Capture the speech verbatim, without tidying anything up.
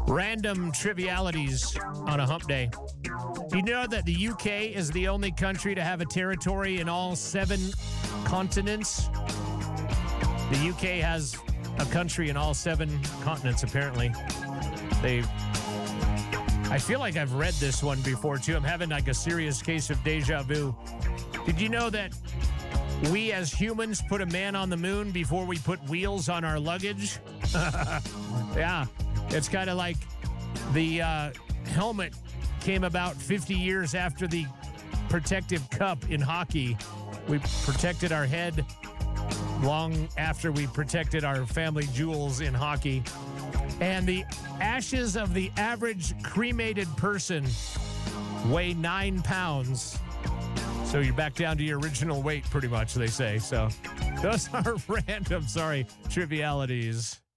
Random trivialities on a hump day. Do you know that the U K is the only country to have a territory in all seven continents? The U K has a country in all seven continents, apparently. They, I feel like I've read this one before, too. I'm having like a serious case of deja vu. Did you know that we as humans put a man on the moon before we put wheels on our luggage? Yeah, it's kind of like the uh, helmet came about fifty years after the protective cup in hockey. We protected our head long after we protected our family jewels in hockey. And the ashes of the average cremated person weigh nine pounds. So you're back down to your original weight, pretty much, they say. So those are random, sorry, trivialities.